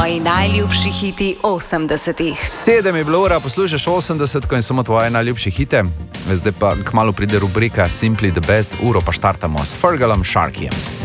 Tvoji najljubši hiti 80-ih. 7 je bilo ura, poslušaš 80 in samo tvoje najljubše hite. Zdaj pa kmalu pride rubrika Simply the Best, uro pa štartamo s Fergalom Sharkyjem.